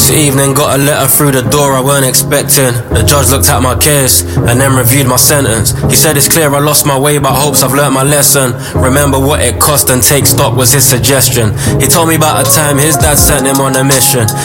This evening got a letter through the door I weren't expecting. The judge looked at my case and then reviewed my sentence. He said it's clear I lost my way but hopes I've learnt my lesson. Remember what it cost and take stock was his suggestion. He told me about a time his dad sent him on a mission.